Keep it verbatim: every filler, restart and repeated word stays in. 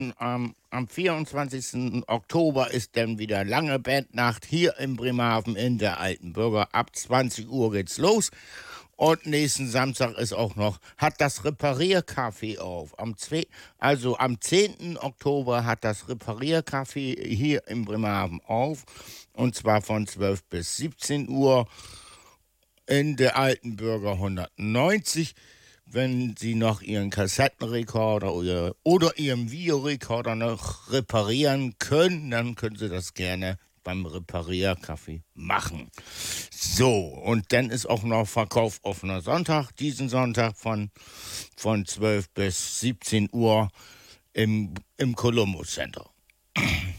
Am, am vierundzwanzigsten Oktober ist dann wieder lange Bandnacht hier in Bremerhaven in der Alten Bürger. Ab zwanzig Uhr geht's los. Und nächsten Samstag ist auch noch, hat das Repariercafé auf. Am zwei, also am zehnten Oktober hat das Repariercafé hier in Bremerhaven auf. Und zwar von zwölf bis siebzehn Uhr in der Alten Bürger hundertneunzig. Wenn Sie noch Ihren Kassettenrekorder oder, oder Ihren Videorekorder noch reparieren können, dann können Sie das gerne beim Repariercafé machen. So, und dann ist auch noch Verkauf offener Sonntag, diesen Sonntag von, von zwölf bis siebzehn Uhr im, im Columbus Center.